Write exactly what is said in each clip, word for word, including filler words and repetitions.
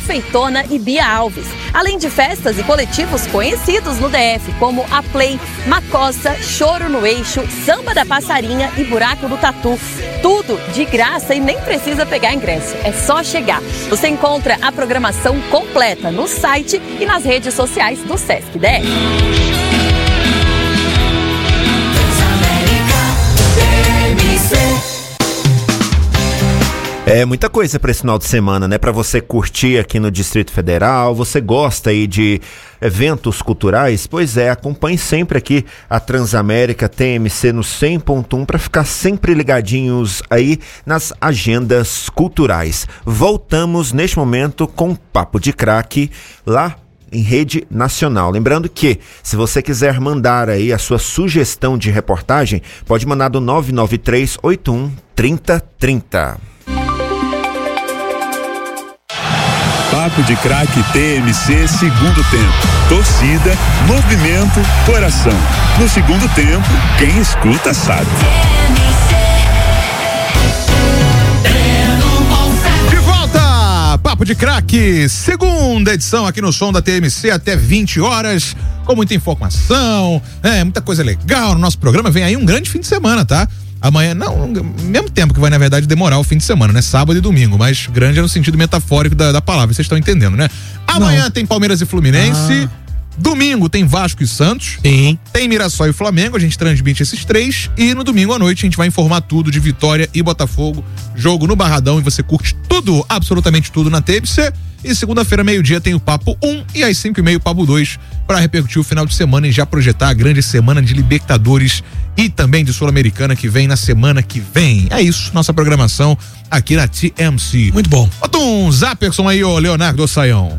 Confeitona e Bia Alves. Além de festas e coletivos conhecidos no D F, como a Play, Macossa, Choro no Eixo, Samba da Passarinha e Buraco do Tatu. Tudo de graça e nem precisa pegar ingresso. É só chegar. Você encontra a programação completa no site e nas redes sociais do Sesc D F. É muita coisa para esse final de semana, né? Para você curtir aqui no Distrito Federal. Você gosta aí de eventos culturais? Pois é, acompanhe sempre aqui a Transamérica T M C no cem ponto um para ficar sempre ligadinhos aí nas agendas culturais. Voltamos neste momento com Papo de Craque lá em rede nacional. Lembrando que, se você quiser mandar aí a sua sugestão de reportagem, pode mandar do nove nove três oito um três zero três zero. Papo de Craque T M C, segundo tempo. Torcida, movimento, coração. No segundo tempo, quem escuta sabe. De volta! Papo de Craque, segunda edição aqui no som da T M C até vinte horas, com muita informação, é, muita coisa legal no nosso programa. Vem aí um grande fim de semana, tá? Amanhã, não, mesmo tempo que vai, na verdade, demorar o fim de semana, né? Sábado e domingo, mas grande é no sentido metafórico da, da palavra, vocês estão entendendo, né? Amanhã não. Tem Palmeiras e Fluminense, ah. Domingo tem Vasco e Santos, sim. Tem Mirassol e Flamengo, a gente transmite esses três, e no domingo à noite a gente vai informar tudo de Vitória e Botafogo, jogo no Barradão, e você curte tudo, absolutamente tudo na T M C. E segunda-feira, meio-dia, tem o Papo um e às cinco e meia o Papo dois para repercutir o final de semana e já projetar a grande semana de Libertadores e também de Sul-Americana que vem na semana que vem. É isso, nossa programação aqui na T M C. Muito bom. Bota um Zapperson aí, ô Leonardo Saião.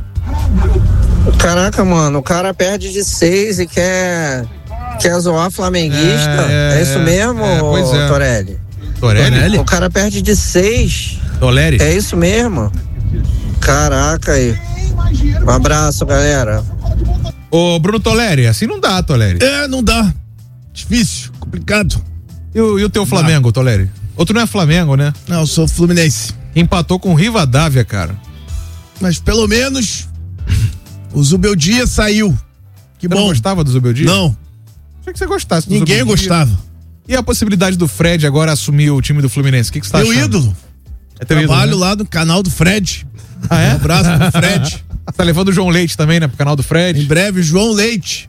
Caraca, mano, o cara perde de seis e quer, quer zoar flamenguista. É, é, é isso mesmo, é, pois é. Torelli? Torelli? O cara perde de seis. Toleri? É isso mesmo. Caraca aí. Um abraço, galera. Ô, Bruno Toleri, assim não dá, Toleri. É, não dá. Difícil, complicado. E o, e o teu Flamengo, Toleri? Outro não é Flamengo, né? Não, eu sou Fluminense. Empatou com o Rivadavia, cara. Mas pelo menos o Zubeldia saiu. Que você bom. Não gostava do Zubeldia? Não. Achei que você gostasse do Ninguém Zubeldia. gostava. E a possibilidade do Fred agora assumir o time do Fluminense? O que, que você tá Meu achando? ídolo. É teu Trabalho ídolo, né? lá no canal do Fred. Ah, é? Um abraço pro Fred. Tá levando o João Leite também, né? Pro canal do Fred. Em breve, João Leite.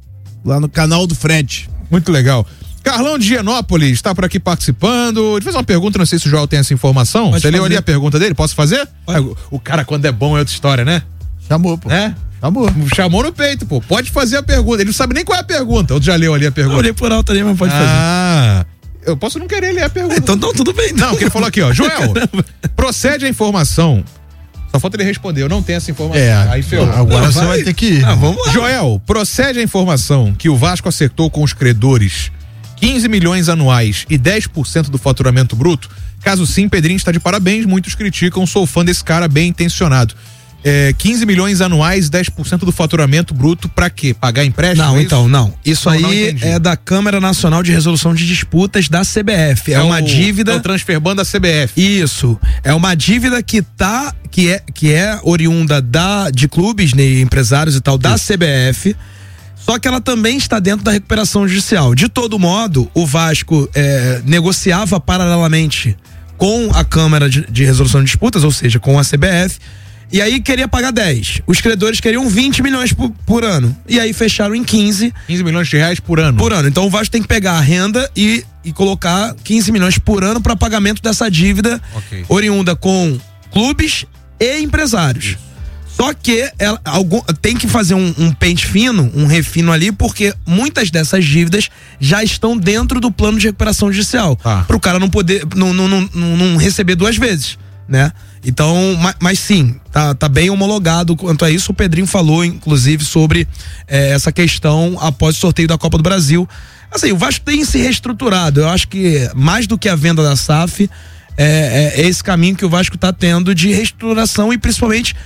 Lá no canal do Fred. Muito legal. Carlão de Higienópolis está por aqui participando. Deixa eu fazer uma pergunta, não sei se o João tem essa informação. Pode Você leu fazer. ali a pergunta dele? Posso fazer? Pode. O cara, quando é bom, é outra história, né? Chamou, pô. É? Chamou. Chamou no peito, pô. Pode fazer a pergunta. Ele não sabe nem qual é a pergunta. Ou já leu ali a pergunta? Eu olhei por alto ali, mas pode fazer. Ah, eu posso não querer ler a pergunta. Então, não, tudo bem. Não, porque ele falou aqui, ó. Joel, procede a informação. Só falta ele responder, eu não tenho essa informação. É, aí ferrou. agora você vai ter que ir. Ah, vamos lá. Joel, procede a informação que o Vasco acertou com os credores quinze milhões anuais e dez por cento do faturamento bruto? Caso sim, Pedrinho está de parabéns, muitos criticam, sou fã desse cara bem intencionado. É, quinze milhões anuais, dez por cento do faturamento bruto, pra quê? Pagar empréstimo? Não, é então, não. Isso não, aí não é da Câmara Nacional de Resolução de Disputas da C B F. É, é uma o, dívida. É o Transferban da C B F. Isso. É uma dívida que tá, que é, que é oriunda da, de clubes, né, empresários e tal, da Isso. C B F. Só que ela também está dentro da recuperação judicial. De todo modo, o Vasco é, negociava paralelamente com a Câmara de, de Resolução de Disputas, ou seja, com a C B F. E aí queria pagar dez. Os credores queriam vinte milhões por, por ano. E aí fecharam em quinze. quinze milhões de reais por ano. Por ano. Então o Vasco tem que pegar a renda e, e colocar quinze milhões por ano para pagamento dessa dívida okay. oriunda com clubes e empresários. Isso. Só que ela, algum, tem que fazer um, um pente fino, um refino ali, porque muitas dessas dívidas já estão dentro do plano de recuperação judicial. Ah. Para o cara não poder, não, não, não, não receber duas vezes, né? Então, mas, mas sim, tá, tá bem homologado quanto a isso. O Pedrinho falou, inclusive, sobre é, essa questão após o sorteio da Copa do Brasil. Assim, o Vasco tem se reestruturado. Eu acho que mais do que a venda da S A F, é, é esse caminho que o Vasco tá tendo de reestruturação e principalmente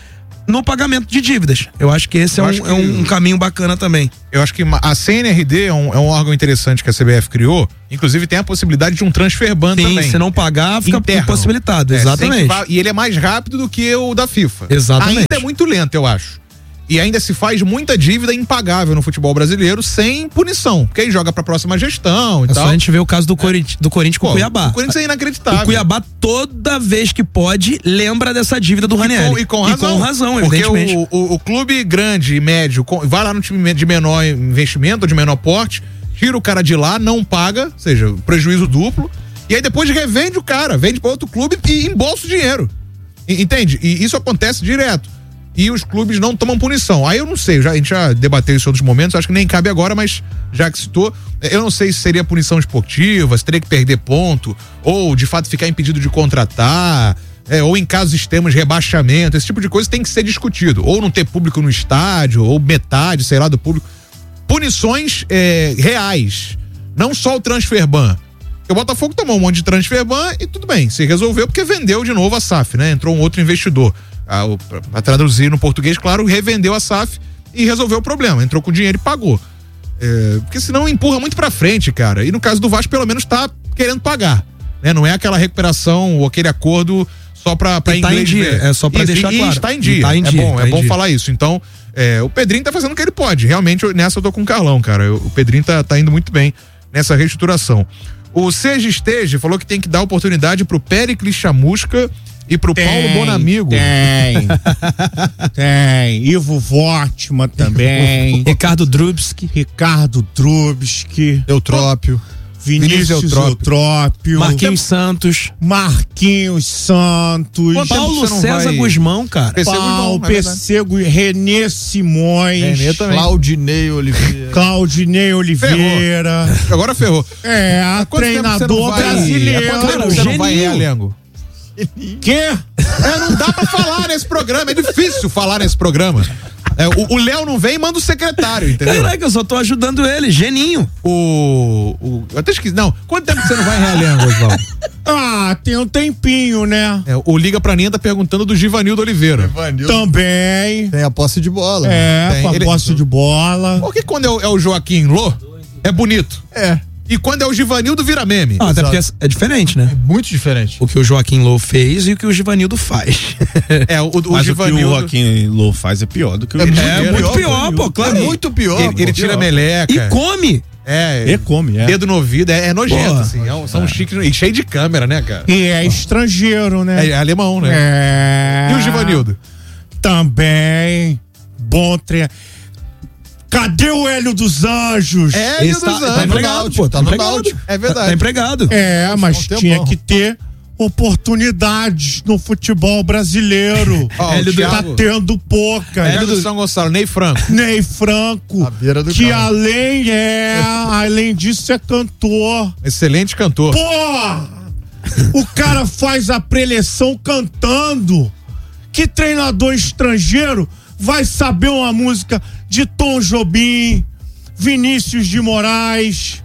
no pagamento de dívidas. Eu acho que esse é um, que... é um caminho bacana também. Eu acho que a C N R D é um, é um órgão interessante que a C B F criou. Inclusive tem a possibilidade de um transfer ban Sim, também. Se não pagar, fica interno. Impossibilitado. É, exatamente. Que, e ele é mais rápido do que o da FIFA. Exatamente. Ainda é muito lento, eu acho. E ainda se faz muita dívida impagável no futebol brasileiro sem punição. Porque aí joga pra próxima gestão e é tal. Só a gente vê o caso do, Corinthians, do Corinthians com o Cuiabá. O Corinthians é inacreditável. O Cuiabá, toda vez que pode, lembra dessa dívida do Ranieri. E com, e com razão. E com razão, porque evidentemente. O, o, o clube grande e médio com, vai lá no time de menor investimento, de menor porte, tira o cara de lá, não paga, ou seja, prejuízo duplo. E aí depois revende o cara, vende pra outro clube e embolsa o dinheiro. E, entende? E isso acontece direto. E os clubes não tomam punição. Aí eu não sei, já, a gente já debateu isso em outros momentos, acho que nem cabe agora, mas já que citou, eu não sei se seria punição esportiva, se teria que perder ponto, ou de fato ficar impedido de contratar, é, ou em casos extremos, rebaixamento, esse tipo de coisa tem que ser discutido. Ou não ter público no estádio, ou metade, sei lá, do público. Punições é, reais, não só o transfer ban. O Botafogo tomou um monte de transfer ban e tudo bem, se resolveu porque vendeu de novo a S A F, né? Entrou um outro investidor. Para traduzir no português, claro, revendeu a S A F e resolveu o problema. Entrou com dinheiro e pagou. É, porque senão empurra muito pra frente, cara. E no caso do Vasco, pelo menos tá querendo pagar. Né? Não é aquela recuperação ou aquele acordo só pra, pra inglês. Tá em dia, ver. é só pra isso, deixar e, claro. E está em dia. Tá em é dia, bom, tá é em bom dia. falar isso. Então, é, o Pedrinho tá fazendo o que ele pode. Realmente, nessa eu tô com o Carlão, cara. O Pedrinho tá, tá indo muito bem nessa reestruturação. O Seja Esteja falou que tem que dar oportunidade pro Péricles Chamusca e pro tem, Paulo Bonamigo. Tem. Tem. Ivo Vortman também. Ricardo Drubski. Ricardo Drubski. Eutrópio. Vinícius Eutrópio. Eutrópio. Marquinhos Santos. Marquinhos Santos. Quanto Paulo César vai... Guzmão, cara. P C Paulo, Pessego, Renê Simões. Renê também. Claudinei Oliveira. Claudinei Oliveira. Ferrou. Agora ferrou. É, a treinador vai... brasileiro. Há quanto tempo você não vai em Realengo? Quê? É, não dá pra falar nesse programa, é difícil falar nesse programa. É, o Léo não vem e manda o secretário, entendeu? Caraca, eu só tô ajudando ele, Geninho. O. o eu até esqueci. Não, quanto tempo você não vai em Realengo, Osvaldo? Ah, tem um tempinho, né? É, o Liga Pra Ninha tá perguntando do Givanildo Oliveira. Givanildo. Também. Tem a posse de bola. É, né? com a Ele... posse de bola. Porque quando é o, é o Joaquim Lô, é bonito. É. E quando é o Givanildo, vira meme. Ah, até porque é diferente, né? É muito diferente. O que o Joaquim Lô fez e o que o Givanildo faz. É, o, o Mas Givanildo... o que o Joaquim Lô faz é pior do que o... É, é muito pior, pô, claro. É muito pior. Ele, ele tira a meleca. E come. É. E come, é. Dedo no ouvido, é, é nojento, Porra. assim. É um, são é. chiques e cheio de câmera, né, cara? E é estrangeiro, né? É, é alemão, né? É. E o Givanildo? Também. Bom treino. Cadê o Hélio dos Anjos? É, Hélio dos tá, Anjos. tá empregado, pô, tá, tá no empregado. Náutico. É verdade. Tá, tá empregado. É, mas um tinha tempão. que ter oportunidades no futebol brasileiro. Ó, Hélio o tá Thiago- tendo poucas. Hélio do São Gonçalo, Ney Franco. Ney Franco, À beira do que campo. além é, além disso é cantor. Excelente cantor. Porra! O cara faz a preleção cantando. Que treinador estrangeiro vai saber uma música de Tom Jobim, Vinícius de Moraes,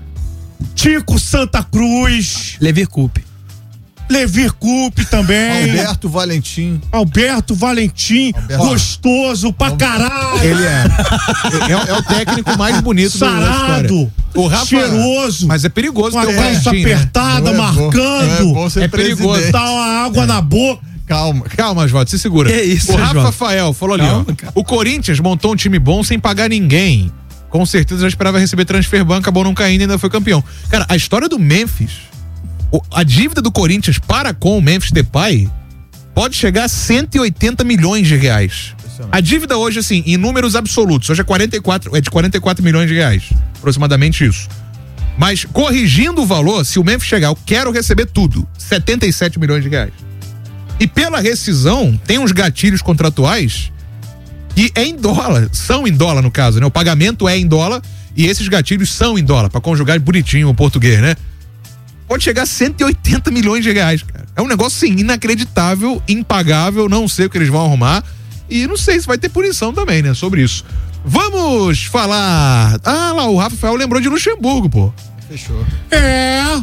Tico Santa Cruz, Levir Coupe. Levir Coupe também, Alberto Valentim. Alberto Valentim, Alberto. gostoso pra caralho, Ele é. é. É o técnico mais bonito da história. sarado, O Rafa, cheiroso, Mas é perigoso com a ter o calça Valentim, né? apertada, Não é bom. marcando, Não é bom ser É perigoso. presidente. dá uma água na boca. Calma. Calma, Oswaldo, se segura. Que isso, o Rafa Oswaldo? Fael falou ali, Calma, ó. cara. O Corinthians montou um time bom sem pagar ninguém. Com certeza já esperava receber transfer ban, acabou não caindo e ainda foi campeão. Cara, a história do Memphis, o- a dívida do Corinthians para com o Memphis Depay pode chegar a cento e oitenta milhões de reais. A dívida hoje, assim, em números absolutos, hoje é, quarenta e quatro, é de quarenta e quatro milhões de reais. Aproximadamente isso. Mas corrigindo o valor, se o Memphis chegar, eu quero receber tudo, setenta e sete milhões de reais. E pela rescisão, tem uns gatilhos contratuais que é em dólar, são em dólar no caso, né? O pagamento é em dólar e esses gatilhos são em dólar, pra conjugar bonitinho o português, né? Pode chegar a cento e oitenta milhões de reais, cara. É um negócio, sim, inacreditável, impagável, não sei o que eles vão arrumar e não sei se vai ter punição também, né? Sobre isso. Vamos falar... Ah, lá, o Rafael lembrou de Luxemburgo, pô. Fechou. É,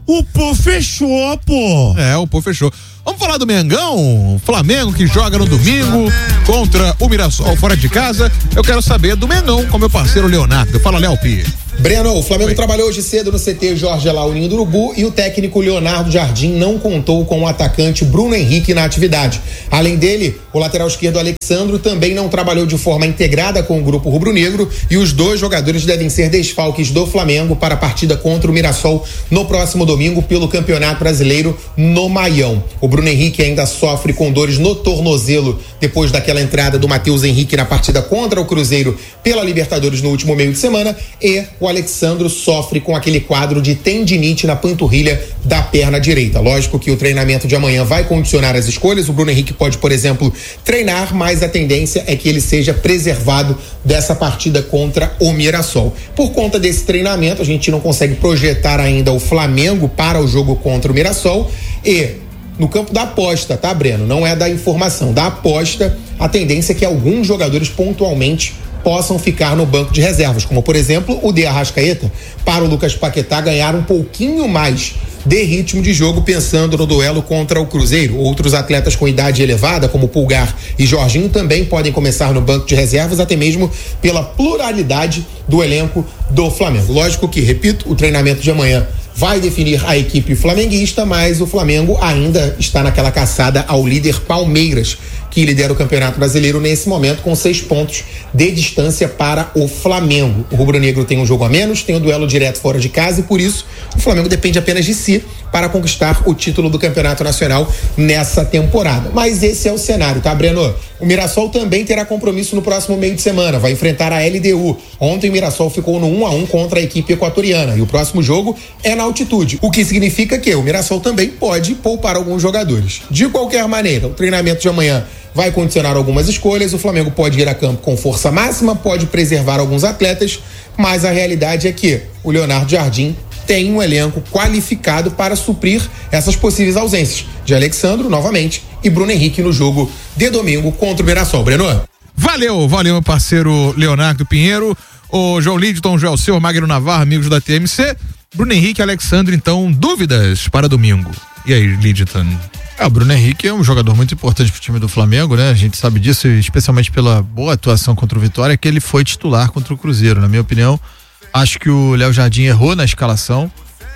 O pô fechou, pô. É, o pô fechou. Vamos falar do Mengão? Flamengo que joga no domingo contra o Mirassol fora de casa. Eu quero saber do Mengão com meu parceiro Leonardo. Fala, Léo Pi. Breno, o Flamengo Oi. trabalhou hoje cedo no C T Jorge Laurinho do Urubu e o técnico Leonardo Jardim não contou com o atacante Bruno Henrique na atividade. Além dele, o lateral esquerdo Alexandro também não trabalhou de forma integrada com o grupo rubro-negro e os dois jogadores devem ser desfalques do Flamengo para a partida contra o Mirassol no próximo domingo pelo Campeonato Brasileiro no Maião. O Bruno Henrique ainda sofre com dores no tornozelo depois daquela entrada do Matheus Henrique na partida contra o Cruzeiro pela Libertadores no último meio de semana e o Alexandro sofre com aquele quadro de tendinite na panturrilha da perna direita. Lógico que o treinamento de amanhã vai condicionar as escolhas. O Bruno Henrique pode, por exemplo, treinar, mas a tendência é que ele seja preservado dessa partida contra o Mirassol. Por conta desse treinamento, a gente não consegue projetar ainda o Flamengo para o jogo contra o Mirassol e no campo da aposta, tá, Breno? Não é da informação, da aposta, a tendência é que alguns jogadores pontualmente possam ficar no banco de reservas, como por exemplo o de Arrascaeta, para o Lucas Paquetá ganhar um pouquinho mais de ritmo de jogo pensando no duelo contra o Cruzeiro. Outros atletas com idade elevada, como Pulgar e Jorginho, também podem começar no banco de reservas, até mesmo pela pluralidade do elenco do Flamengo. Lógico que, repito, o treinamento de amanhã vai definir a equipe flamenguista, mas o Flamengo ainda está naquela caçada ao líder Palmeiras, que lidera o Campeonato Brasileiro nesse momento com seis pontos de distância para o Flamengo. O rubro-negro tem um jogo a menos, tem um duelo direto fora de casa e por isso o Flamengo depende apenas de si para conquistar o título do Campeonato Nacional nessa temporada. Mas esse é o cenário, tá, Breno? O Mirassol também terá compromisso no próximo meio de semana, vai enfrentar a L D U. Ontem o Mirassol ficou no um a um contra a equipe equatoriana e o próximo jogo é na altitude, o que significa que o Mirassol também pode poupar alguns jogadores. De qualquer maneira, o treinamento de amanhã vai condicionar algumas escolhas, o Flamengo pode ir a campo com força máxima, pode preservar alguns atletas, mas a realidade é que o Leonardo Jardim tem um elenco qualificado para suprir essas possíveis ausências de Alexandro, novamente, e Bruno Henrique no jogo de domingo contra o Mirassol. Breno? Valeu, valeu, meu parceiro Leonardo Pinheiro, o João Lidton, o Joel Seu, Magno Navarro, amigos da T M C, Bruno Henrique e Alexandre, então, dúvidas para domingo. E aí, Lidton? É, o Bruno Henrique é um jogador muito importante pro time do Flamengo, né? A gente sabe disso, especialmente pela boa atuação contra o Vitória, que ele foi titular contra o Cruzeiro. Na minha opinião, acho que o Léo Jardim errou na escalação.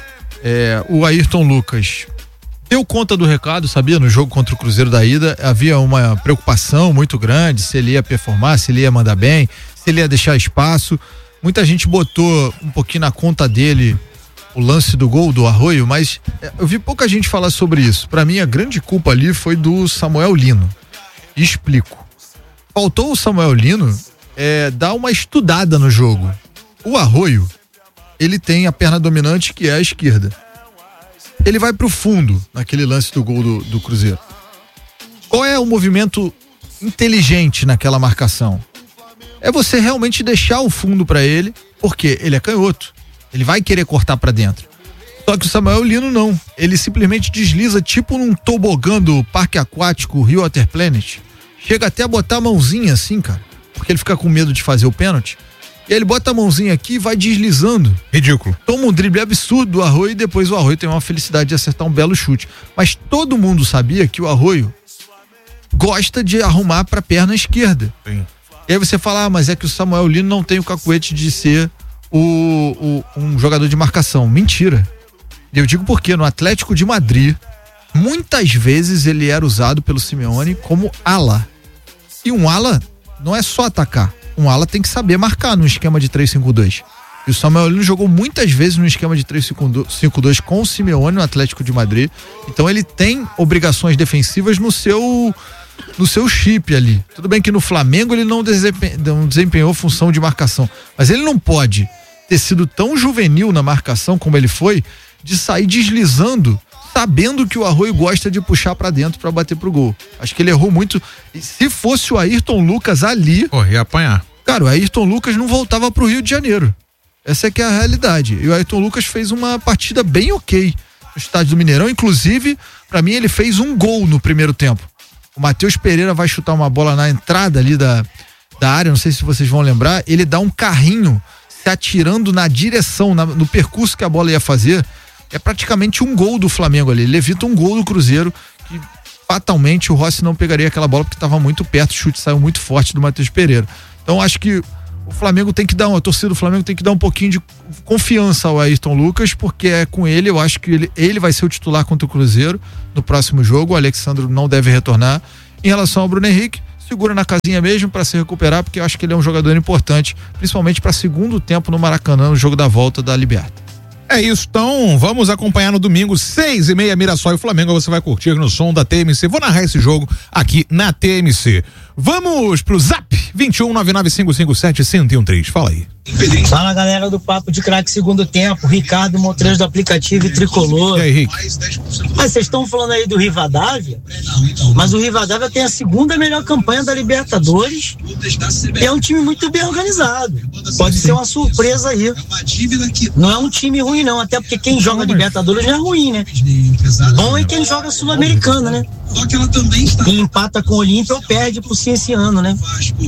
É, o Ayrton Lucas deu conta do recado, sabia? No jogo contra o Cruzeiro da ida, havia uma preocupação muito grande se ele ia performar, se ele ia mandar bem, se ele ia deixar espaço. Muita gente botou um pouquinho na conta dele o lance do gol do Arroio, mas eu vi pouca gente falar sobre isso. Pra mim, a grande culpa ali foi do Samuel Lino. E explico. Faltou o Samuel Lino é, dar uma estudada no jogo. O Arroio, ele tem a perna dominante, que é a esquerda. Ele vai pro fundo naquele lance do gol do, do Cruzeiro. Qual é o movimento inteligente naquela marcação? É você realmente deixar o fundo pra ele, porque ele é canhoto. Ele vai querer cortar pra dentro. Só que o Samuel Lino não. Ele simplesmente desliza tipo num tobogã do parque aquático Rio Water Planet. Chega até a botar a mãozinha assim, cara. Porque ele fica com medo de fazer o pênalti. E aí ele bota a mãozinha aqui e vai deslizando. Ridículo. Toma um drible absurdo do Arroio e depois o Arroio tem uma felicidade de acertar um belo chute. Mas todo mundo sabia que o Arroio gosta de arrumar pra perna esquerda. Sim. E aí você fala, ah, mas é que o Samuel Lino não tem o cacuete de ser O, o, um jogador de marcação. Mentira. Eu digo porque no Atlético de Madrid, muitas vezes ele era usado pelo Simeone como ala. E um ala não é só atacar. Um ala tem que saber marcar no esquema de três cinco dois. E o Samuel Lino jogou muitas vezes no esquema de três cinco dois com o Simeone no Atlético de Madrid. Então ele tem obrigações defensivas no seu no seu chip ali. Tudo bem que no Flamengo ele não desempenhou, não desempenhou função de marcação, mas ele não pode ter sido tão juvenil na marcação como ele foi, de sair deslizando, sabendo que o Arroio gosta de puxar pra dentro pra bater pro gol. Acho que ele errou muito. E se fosse o Ayrton Lucas ali, oh, ia apanhar. Cara, o Ayrton Lucas não voltava pro Rio de Janeiro. Essa é que é a realidade. E o Ayrton Lucas fez uma partida bem ok no estádio do Mineirão. Inclusive, pra mim, ele fez um gol no primeiro tempo. O Matheus Pereira vai chutar uma bola na entrada ali da, da área, não sei se vocês vão lembrar, ele dá um carrinho se atirando na direção, na, no percurso que a bola ia fazer. é praticamente um gol do Flamengo ali. Ele evita um gol do Cruzeiro, que fatalmente o Rossi não pegaria aquela bola porque estava muito perto, o chute saiu muito forte do Matheus Pereira. Então acho que o Flamengo tem que dar, a torcida do Flamengo tem que dar um pouquinho de confiança ao Ayrton Lucas, porque é com ele, eu acho que ele, ele vai ser o titular contra o Cruzeiro no próximo jogo. O Alexandre não deve retornar. Em relação ao Bruno Henrique, segura na casinha mesmo para se recuperar, porque eu acho que ele é um jogador importante, principalmente para segundo tempo no Maracanã, no jogo da volta da Liberta. É isso, então vamos acompanhar no domingo, seis e meia, Mirassol e Flamengo, você vai curtir no som da T M C. Vou narrar esse jogo aqui na T M C. Vamos pro Zap, vinte e um, nove nove cinco cinco sete, um zero um três, fala aí. Fala galera do Papo de Craque Segundo Tempo, Ricardo Montrez do aplicativo e Tricolor. E aí, Rick? Mas vocês estão falando aí do Rivadavia, mas o Rivadavia tem a segunda melhor campanha da Libertadores e é um time muito bem organizado. Pode ser uma surpresa aí. Não é um time ruim não, até porque quem joga Libertadores não é ruim, né? Bom é quem joga Sul-Americana, né? E empata com o Olímpia ou perde pro Cienciano, né?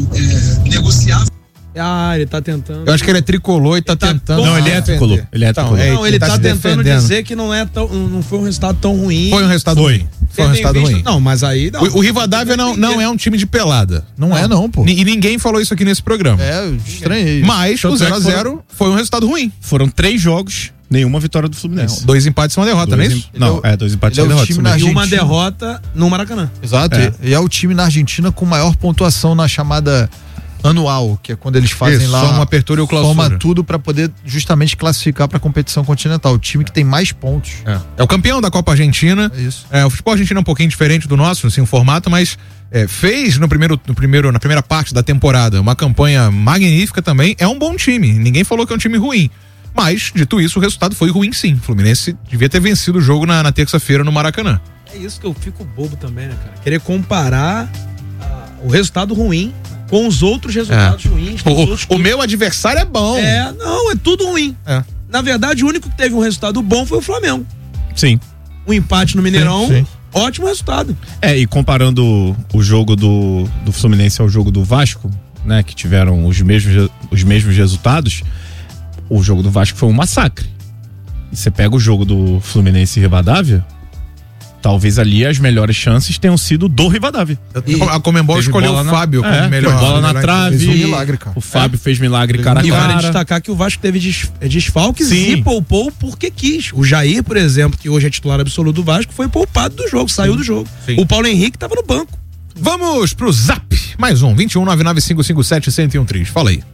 Ah, ele tá tentando. Eu acho que ele é tricolor e tá, tá tentando. Não, ele é tricolor. Ele é tricolor. Não, não ele, ele tá, tá tentando defendendo. dizer que não é tão, não foi um resultado tão ruim. Foi um resultado foi. ruim. Foi um resultado visto, ruim. Não, mas aí não. O, o Rivadavia não, não é um time de pelada. Não, não é não, pô. E ninguém falou isso aqui nesse programa. É, eu estranhei. Mas Tanto o zero a zero é foram, foi um resultado ruim. Foram três jogos, nenhuma vitória do Fluminense. Não, dois empates e uma derrota, dois não é isso? Em, não, é, dois empates e uma derrota. Na e uma derrota no Maracanã. Exato, É. e é o time na Argentina com maior pontuação na chamada anual, que é quando eles fazem Isso, lá só uma apertura e o clausura. Soma tudo para poder justamente classificar para a competição continental, o time que tem mais pontos. É. É o campeão da Copa Argentina. É isso. É, o futebol argentino é um pouquinho diferente do nosso, assim, o formato, mas é, fez no primeiro, no primeiro, na primeira parte da temporada uma campanha magnífica também. É um bom time. Ninguém falou que é um time ruim. Mas, dito isso, o resultado foi ruim sim. O Fluminense devia ter vencido o jogo na, na terça-feira no Maracanã. É isso que eu fico bobo também, né, cara? Querer comparar ah, o resultado ruim com os outros resultados É. ruins. O, outros o meu adversário é bom. É, não, é tudo ruim. É. Na verdade, o único que teve um resultado bom foi o Flamengo. Sim. Um empate no Mineirão, Sim, sim. ótimo resultado. É, e comparando o jogo do, do Fluminense ao jogo do Vasco, né, que tiveram os mesmos, os mesmos resultados, o jogo do Vasco foi um massacre. E você pega o jogo do Fluminense e Rivadavia, talvez ali as melhores chances tenham sido do Rivadavia. E a Conmebol escolheu o na, Fábio como é, melhor. bola na melhor trave. Fez um milagre, cara. O Fábio é. fez milagre Fez cara a E vale cara. destacar que o Vasco teve des, desfalques Sim. e poupou porque quis. O Jair, por exemplo, que hoje é titular absoluto do Vasco, foi poupado do jogo, saiu do jogo. Sim. O Paulo Henrique tava no banco. Vamos pro Zap. Mais um, vinte e um, nove nove cinco cinco sete, um zero um três. Fala aí.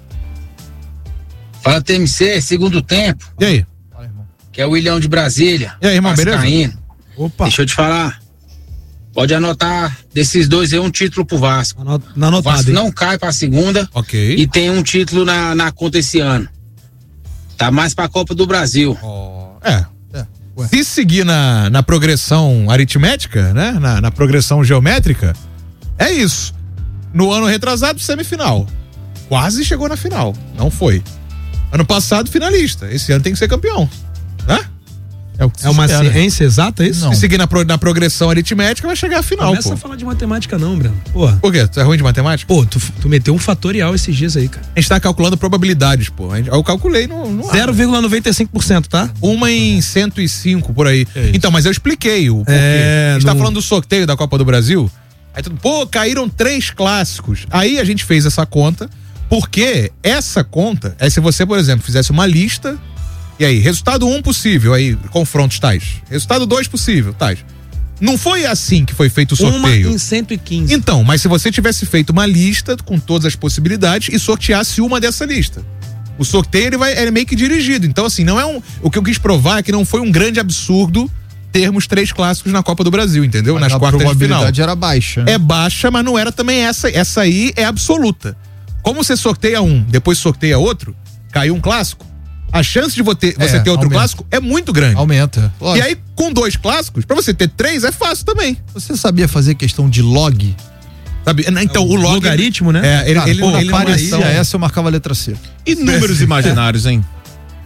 Fala T M C, segundo tempo. E aí? Que é o William de Brasília. E aí, irmão, beleza? Vascaíno. Opa. Deixa eu te falar. Pode anotar desses dois aí um título pro Vasco. Anot, na O anotada, Vasco hein? não cai pra segunda. Ok. E tem um título na, na conta esse ano. Tá mais pra Copa do Brasil. Oh, é. Se seguir na, na progressão aritmética, né? Na, na progressão geométrica, é isso. No ano retrasado, semifinal. Quase chegou na final. Não foi. Ano passado, finalista. Esse ano tem que ser campeão. Né? É, o que é uma espera. Ciência exata, isso? Não. Se seguir na, pro, na progressão aritmética, vai chegar à final. Não começa pô. a falar de matemática, não, Breno. Porra. Por quê? Tu é ruim de matemática? Pô, tu, tu meteu um fatorial esses dias aí, cara. A gente tá calculando probabilidades, pô. Eu calculei no. no zero vírgula noventa e cinco por cento, tá? Uma em cento e cinco por aí. É então, mas eu expliquei o porquê. É, a gente no... tá falando do sorteio da Copa do Brasil. Aí tudo, pô, caíram três clássicos. Aí a gente fez essa conta, porque essa conta é se você, por exemplo, fizesse uma lista. E aí, resultado um possível, aí, confrontos tais. Resultado dois possível, tais. Não foi assim que foi feito o sorteio. Uma em cento e quinze. Então, mas se você tivesse feito uma lista com todas as possibilidades e sorteasse uma dessa lista. O sorteio, ele vai, ele é meio que dirigido. Então, assim, não é um... O que eu quis provar é que não foi um grande absurdo termos três clássicos na Copa do Brasil, entendeu? Mas nas a quartas de final. A probabilidade era baixa. Né? É baixa, mas não era também essa. Essa aí é absoluta. Como você sorteia um, depois sorteia outro, caiu um clássico, a chance de você ter, você é, ter outro aumenta. clássico é muito grande. Aumenta. Lógico. E aí, com dois clássicos, pra você ter três é fácil também. Você sabia fazer questão de log? Sabe? Então, o log. Logaritmo, né? É, ele, Cara, ele, pô, ele não parecia é essa, eu marcava a letra C. E números imaginários, hein?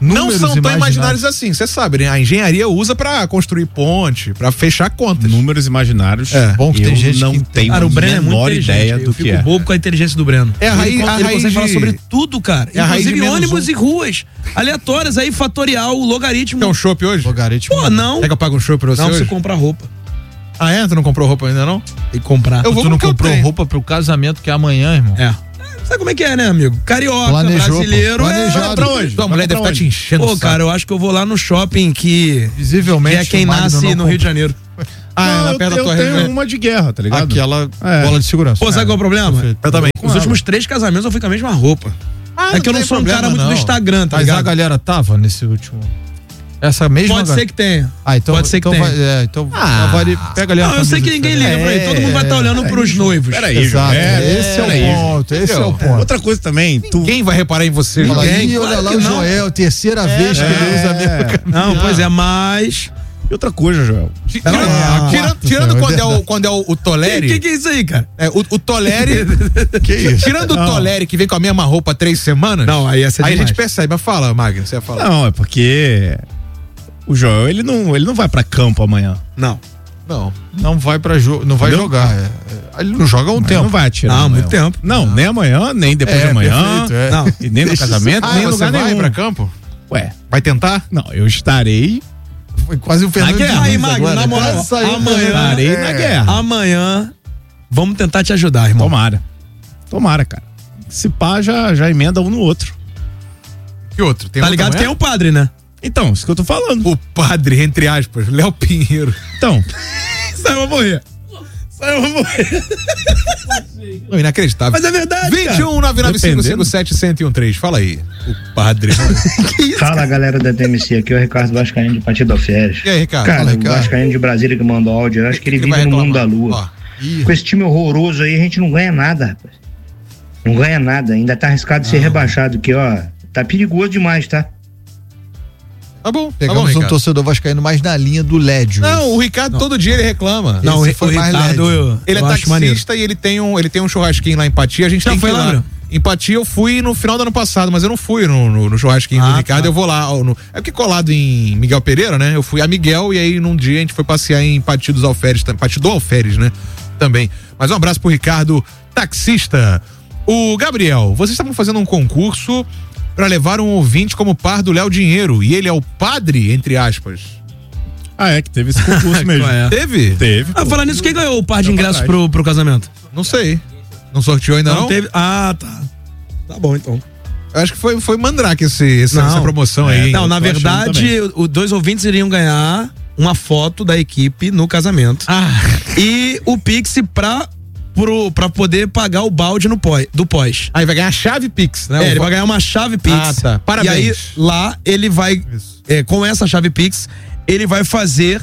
não são tão imaginários assim, você sabe, né? A engenharia usa pra construir ponte, pra fechar contas. Números imaginários. É. Bom que tem gente não que tem cara, o Breno é muito menor ideia do eu que fico é. bobo com a inteligência do Breno. É a raiz, ele, a ele raiz consegue de... falar sobre tudo, cara. É a raiz Inclusive de menos ônibus um. e ruas aleatórias aí, fatorial, logaritmo. Quer um chopp hoje? Logaritmo. Pô, não. Quer que eu pague um chopp pra você Não, hoje? você compra roupa. Ah, é? Tu não comprou roupa ainda, não? Tem que comprar. Eu vou Tu não com o que eu comprou tenho. roupa pro casamento que é amanhã, irmão? É. Sabe como é que é, né, amigo? Carioca, Planejou, brasileiro. pô. Planejado. É... Pra hoje? Tua mulher deve estar te enchendo. Pô, cara, eu acho que eu vou lá no shopping que, Visivelmente. que é quem o Magno nasce não no Rio de Janeiro. Ah, Não, ela eu, perto da eu tua tenho região. uma de guerra, tá ligado? Aquela É. bola de segurança. Pô, sabe qual é o problema? Perfeito. Eu também. Os últimos três casamentos eu fui com a mesma roupa. Ah, é que eu não tem sou um problema, cara muito não. do Instagram, tá Mas a ligado? galera tava nesse último. Essa mesma Pode galera. ser que tenha. Ah, então, Pode ser que então tenha. vai, é, então Ah. vale, pega ali a Não, eu sei camisa que ninguém liga diferente. pra ele. Todo mundo vai estar olhando pros noivos. Peraí, Exato. É, esse é, peraí, o ponto. Esse é, o ponto. Outra coisa também, tu. Quem vai reparar em você? Fala, Ninguém. "Ih, olha claro lá que o não." Joel, terceira vez que ele usa a mesma camisa. Não, pois é, mas. E outra coisa, Joel. Tirando, Ah, tirando, tirando quando, é o, quando é o, o O Toleri. que, que é isso aí, cara? É, o, o Toleri. Que isso? Tirando o Toleri que vem com a mesma roupa há três semanas. Não, aí essa é Aí a demais. gente percebe. Mas fala, Magno, você ia falar. Não, é porque o Joel, ele não, ele não vai pra campo amanhã. Não. Não. Não vai para jogo, não vai Entendeu? jogar. é. É, Ele não joga há um Ele tempo. não vai atirar. Não, amanhã. muito tempo. Não, nem amanhã, nem depois É, de amanhã. perfeito, é. Não, e nem no casamento, Ah, nem em você lugar vai nenhum. pra campo? Ué, Vai tentar? não, eu estarei. Foi quase o Fernando guerra. Diniz Aí, Magno, agora. na moral, Quase saiu o amanhã- Fernando. Estarei É. na guerra. Amanhã, vamos tentar te ajudar, irmão. Tomara. Tomara, cara. Se pá, já, já emenda um no outro. Que outro? Tem Tá outro ligado que amanhã? tem um padre, né? Então, isso que eu tô falando. O padre, entre aspas, Léo Pinheiro. Então, Saiu pra morrer. Saiu pra morrer. Não, inacreditável. Mas é verdade, vinte e um, nove nove cinco cinco sete, um zero um três. Fala aí. O padre. Fala galera da T M C, aqui é o Ricardo Vascaíno de Partido Alferes. E aí, Ricardo? Cara, Fala, o Ricardo. Vascaíno de Brasília que mandou áudio, eu acho que, ele que vive vai no mundo da reclamar? lua. Ó, ih. Com esse time horroroso aí, a gente não ganha nada, rapaz. Não ganha nada, ainda tá arriscado de ser rebaixado, que ó, tá perigoso demais, tá? Tá bom, tá Pegamos bom, um Ricardo. torcedor vascaíno mais na linha do Lédio. Não, o Ricardo todo dia ele reclama. Não, Esse o, foi o mais Ricardo, leve. eu, Ele eu é acho maneiro. taxista e ele tem um, ele tem um churrasquinho lá em Empatia, a gente Já tem foi que ir lá, lá. Bruno? Empatia eu fui no final do ano passado, mas eu não fui no, no, no churrasquinho Ah, do Ricardo, tá. eu vou lá. ó, no- é porque colado em Miguel Pereira, né? Eu fui a Miguel e aí num dia a gente foi passear em Empatia dos Alferes, Empatia do Alferes, né? Também. Mas um abraço pro Ricardo, taxista. O Gabriel, vocês estavam fazendo um concurso pra levar um ouvinte como par do Léo Dinheiro e ele é o padre, entre aspas. ah, é que teve esse concurso mesmo. Qual é? Teve? Teve. Ah, pô. falando nisso, quem ganhou o par de Tá pra ingressos trás. pro, pro casamento? Não sei. Não sorteou ainda não? Não teve. Ah, tá. Tá bom, então. Eu acho que foi, foi Mandrake esse, essa, Não. essa promoção É, aí. hein? Não, na tô achando verdade, os dois ouvintes iriam ganhar uma foto da equipe no casamento. Ah, E o Pix pra, pro, pra poder pagar o balde no pós, do pós. aí vai ganhar a chave Pix, né? É, ele O- vai ganhar uma chave Pix. Ah, tá. Parabéns. E aí, lá, ele vai, é, com essa chave Pix, ele vai fazer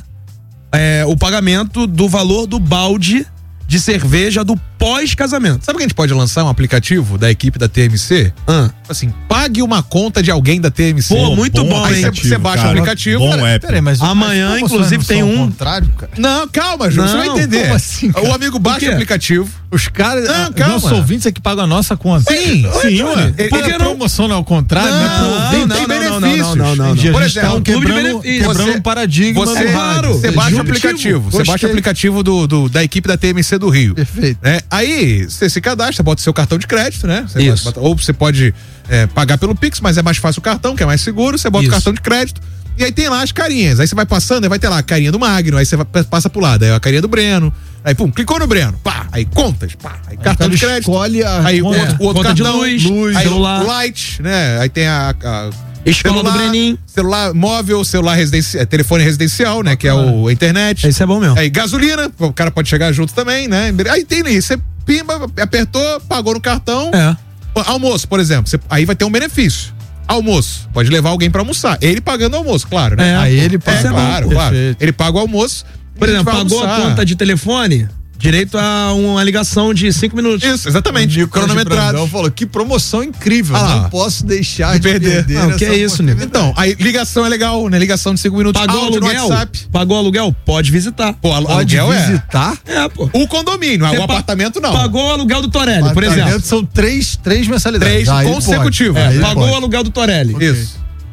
é, o pagamento do valor do balde de cerveja do pós-casamento. Sabe que a gente pode lançar um aplicativo da equipe da T M C? Ah. Assim, pague uma conta de alguém da T M C. Pô, muito bom, Aí hein? você- você baixa o cara. aplicativo. Bom cara, app. Peraí, mas Amanhã, mas promoções inclusive, não tem são um- ao contrário, cara. Não, calma, Ju, você vai Não, entender. como assim, cara? O amigo baixa quê? o aplicativo. Os caras, Não, ah, calma. nossos ouvintes é que pagam a nossa conta. Sim, sim, ué. Ele, Por que a não? promoção não é ao contrário, Não, né? Pô, não, tem- não, tem não, benefícios. não, não, não, Tem dia, Por a gente tá exemplo, um clube de quebrando, benefícios. quebrando Você- um paradigma Você, do rádio. você baixa o Junto. aplicativo. Você Gostei. baixa o aplicativo do, do- da equipe da T M C do Rio. Perfeito. Né? Aí você se cadastra, bota o seu cartão de crédito, né? Você Isso. bota- ou você pode é, pagar pelo Pix, mas é mais fácil o cartão, que é mais seguro. Você bota Isso. o cartão de crédito. E aí tem lá as carinhas. Aí você vai passando, aí vai ter lá a carinha do Magno, aí você vai- passa pro lado, aí a carinha do Breno. Aí, pum, clicou no Breno, pá, aí contas, pá, aí cartão cara de crédito. escolhe a aí o conta. outro, o outro Conta de cartão, luz, luz, aí celular. o light, né? Aí tem a, a Escola do Breninho. celular móvel, celular residencial, telefone residencial, né? Que é o a internet. Esse é bom mesmo. Aí gasolina, o cara pode chegar junto também, né? Aí tem isso, você pimba, apertou, pagou no cartão. É. Almoço, por exemplo, você- aí vai ter um benefício. Almoço, pode levar alguém pra almoçar. Ele pagando o almoço, claro, né? É. Aí ele paga. É, claro, Perfeito. claro. Ele paga o almoço. Por e a gente exemplo, vai pagou a almoçar. conta de telefone, direito a uma ligação de cinco minutos. Isso, exatamente. Cronometrado. Brandão falou, que promoção incrível. Ah lá. Não posso deixar De de perder. perder. Não, que essa é isso, oportunidade. nego. Então, aí ligação é legal, né? Ligação de cinco minutos. Pagou áudio no aluguel? WhatsApp. Pagou aluguel? Pode visitar. Pô, al- Pode aluguel é. visitar. É, pô. O condomínio, Você o pa- apartamento não. Pagou o aluguel do Torelli, por Apartamento exemplo. São três, três mensalidades. Três Aí consecutivos. pode. Aí Pagou pode. o aluguel do Torelli. Isso.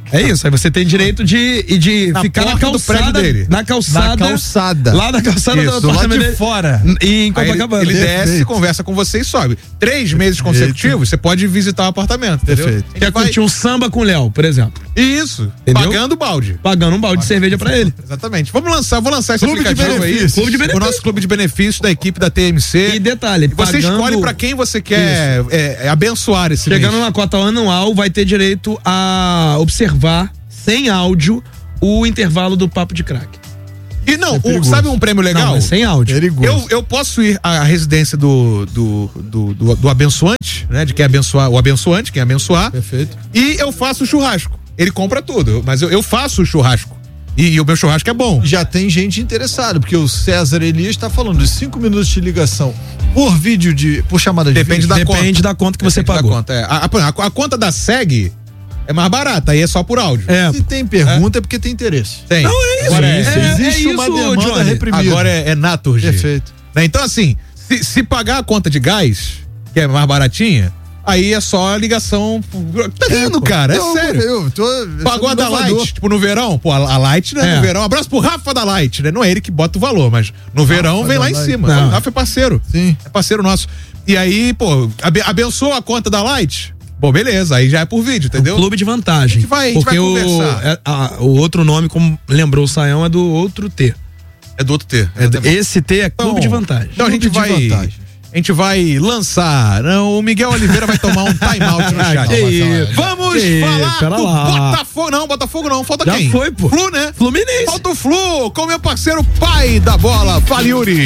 É isso, aí você tem direito de, de Na ficar na porta do prédio calçada, dele. na calçada, Na calçada. lá na calçada Isso, do lá apartamento de dele, fora. e em Aí ele, Copacabana. ele desce, Perfeito. conversa com você e sobe. Três meses consecutivos, você pode visitar o apartamento, entendeu? Perfeito. Ele Quer vai- curtir um samba com o Léo, por exemplo. Isso, Entendeu? pagando o balde. Pagando um balde de cerveja pra ele. Exatamente. Vamos lançar, vou lançar esse Clube de aplicativo aí. benefícios. Clube de O benefícios. nosso clube de benefícios da equipe da T M C. E detalhe, E você pagando- escolhe pra quem você quer é, é, abençoar esse Chegando mês. na cota anual, vai ter direito a observar, sem áudio, o intervalo do papo de craque. E não, É o- perigoso. sabe um prêmio legal? Não, é sem áudio. Eu, eu posso ir à residência do, do, do, do, do abençoante, né? De quem abençoar, o abençoante, quem abençoar. Perfeito. E eu faço o churrasco. Ele compra tudo, mas eu, eu faço o churrasco. E, e o meu churrasco é bom. Já tem gente interessada, porque o César Elias está falando de cinco minutos de ligação por vídeo de. por chamada de Depende vídeo. da Depende conta. da conta que você Depende da pagou. conta, é. a, a, a conta da S E G é mais barata, aí é só por áudio. É. Se tem pergunta é, porque tem interesse. Tem. Não, é isso. Agora É, é, Existe é uma isso, demanda Johnny. reprimida. Agora é, é Naturgy. Perfeito. Né? Então, assim, se, se pagar a conta de gás, que é mais baratinha, aí é só a ligação. Tá rindo, cara, é Eu- sério. Eu, tô, eu Pagou sou a da inovador. Light, tipo, no verão, pô, a, a Light, né, É. no verão, abraço pro Rafa da Light, né, não é ele que bota o valor, mas no verão vem da lá em Light. cima, Não. o Rafa é parceiro, Sim. é parceiro nosso, e aí, pô, abe- abençoa a conta da Light, bom, beleza, aí já é por vídeo, entendeu? Clube de vantagem. A gente vai- a gente porque vai o, conversar. é, a- o outro nome, como lembrou o Saião, é do outro T. É do outro T. É do- esse T é clube Então- de vantagem. Então a gente Clube de vai, vantagem. a gente vai lançar, não, o Miguel Oliveira vai tomar um time out no chat. Que isso. Vamos Que falar isso, pera do lá. Botafogo, não, Botafogo não, falta Já quem? foi, pô. Flu, né? Fluminense. Falta o Flu, com meu parceiro pai da bola, Fala Yuri.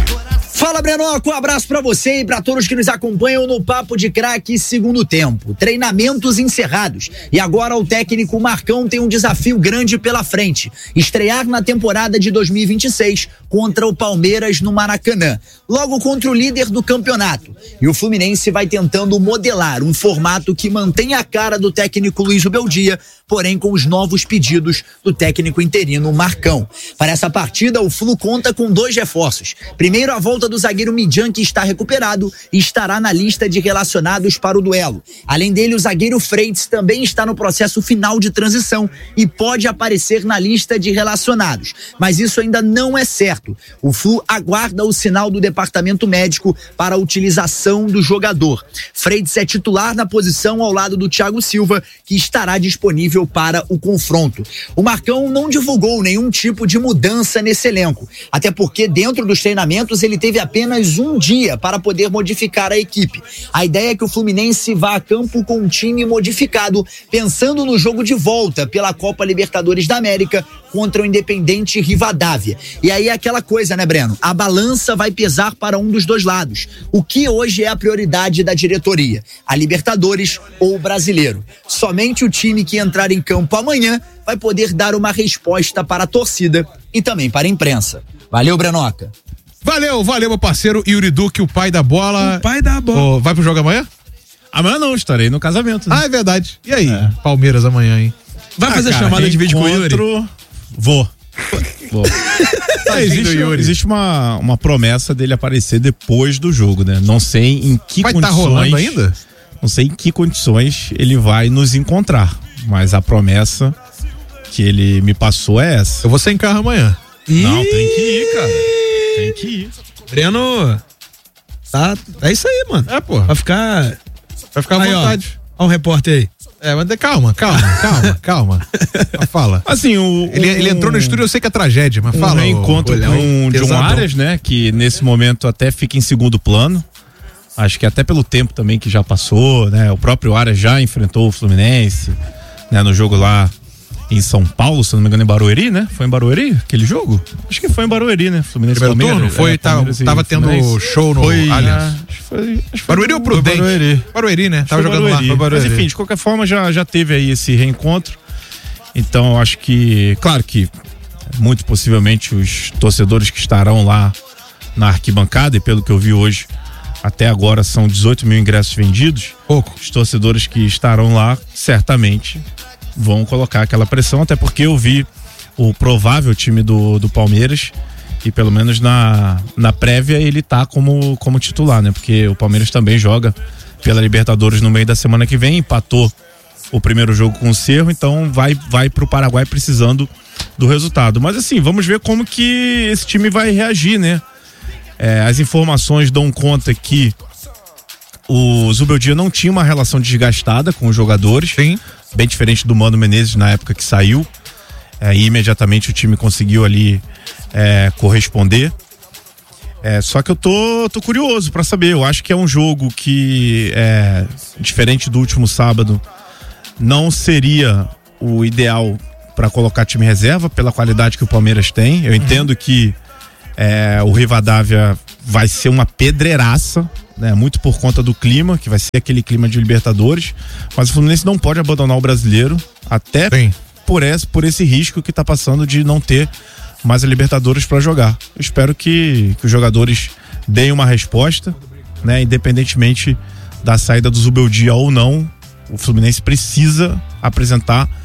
Fala, Brenoco, um abraço pra você e pra todos que nos acompanham no Papo de Craque segundo tempo. Treinamentos encerrados. E agora o técnico Marcão tem um desafio grande pela frente. Estrear na temporada de dois mil e vinte e seis contra o Palmeiras no Maracanã. Logo contra o líder do campeonato. E o Fluminense vai tentando modelar um formato que mantém a cara do técnico Luiz Ubeldia, porém com os novos pedidos do técnico interino Marcão. Para essa partida, o Flu conta com dois reforços. Primeiro, a volta do zagueiro Midjan, que está recuperado e estará na lista de relacionados para o duelo. Além dele, o zagueiro Freitas também está no processo final de transição e pode aparecer na lista de relacionados. Mas isso ainda não é certo. O Flu aguarda o sinal do departamento médico para a utilização do jogador. Freitas é titular na posição ao lado do Thiago Silva, que estará disponível para o confronto. O Marcão não divulgou nenhum tipo de mudança nesse elenco, até porque dentro dos treinamentos ele teve apenas um dia para poder modificar a equipe. A ideia é que o Fluminense vá a campo com um time modificado, pensando no jogo de volta pela Copa Libertadores da América contra o Independente Rivadavia. E aí é aquela coisa, né, Breno? A balança vai pesar para um dos dois lados. O que hoje é a prioridade da diretoria? A Libertadores ou o Brasileiro? Somente o time que entrar em campo amanhã vai poder dar uma resposta para a torcida e também para a imprensa. Valeu, Brenoca. Valeu, valeu, meu parceiro Yuri Duque, o pai da bola. O pai da bola. Ô, vai pro jogo amanhã? Amanhã não, estarei no casamento. Né? Ah, é verdade. E aí? É. Palmeiras amanhã, hein? Vai Ah, fazer cara, chamada de vídeo com o Yuri? Vou. Vou. Ah, existe existe uma, uma promessa dele aparecer depois do jogo, né? Não sei em que vai condições. Vai tá rolando ainda? Não sei em que condições ele vai nos encontrar. Mas a promessa que ele me passou é essa. Eu vou sem carro amanhã. Não, tem que ir, cara. Tem que ir. Breno, tá, é isso aí, mano. É, pô. Vai ficar... Vai ficar à aí, vontade. Ó, ó o repórter aí. É, mas calma, calma, calma, calma. Fala. Assim, o, ele, ele entrou no estúdio, eu sei que é tragédia, mas um fala. Reencontro o, com o John Arias, né? Que nesse momento até fica em segundo plano. Acho que até pelo tempo também que já passou, né? O próprio Arias já enfrentou o Fluminense, né? No jogo lá em São Paulo, se não me engano, em Barueri, né? Foi em Barueri aquele jogo? Acho que foi em Barueri, né? Fluminense Primeiro Palmeiras. turno? Foi, é, tava, tava tendo show no foi, Allianz. Ah, acho que foi, acho que foi Barueri ou Prudente? Barueri. Barueri, né? Tava Foi jogando Barueri. lá. Foi Barueri. Mas enfim, de qualquer forma já, já teve aí esse reencontro. Então acho que, claro que muito possivelmente os torcedores que estarão lá na arquibancada, e pelo que eu vi hoje, até agora são dezoito mil ingressos vendidos. Pouco. Os torcedores que estarão lá certamente vão colocar aquela pressão, até porque eu vi o provável time do, do Palmeiras e pelo menos na, na prévia ele tá como, como titular, né? Porque o Palmeiras também joga pela Libertadores no meio da semana que vem, empatou o primeiro jogo com o Cerro, então vai, vai pro Paraguai precisando do resultado. Mas assim, vamos ver como que esse time vai reagir, né? É, as informações dão conta que o Zubeldia não tinha uma relação desgastada com os jogadores, Sim. bem diferente do Mano Menezes na época que saiu. É, e imediatamente o time conseguiu ali é, corresponder. É, só que eu tô, tô curioso pra saber. Eu acho que é um jogo que, é, diferente do último sábado, não seria o ideal para colocar time reserva pela qualidade que o Palmeiras tem. Eu entendo que é, o Rivadavia vai ser uma pedreiraça, né, muito por conta do clima, que vai ser aquele clima de Libertadores, mas o Fluminense não pode abandonar o brasileiro, até por esse, por esse risco que tá passando de não ter mais a Libertadores para jogar. Eu espero que, que os jogadores deem uma resposta, né, independentemente da saída do Zubeldia ou não. O Fluminense precisa apresentar